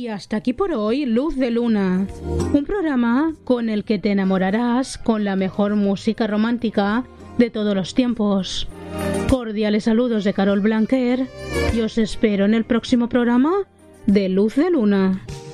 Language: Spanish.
hasta aquí por hoy, Luz de Luna, un programa con el que te enamorarás con la mejor música romántica de todos los tiempos. Cordiales saludos de Carol Blanquer y os espero en el próximo programa de Luz de Luna.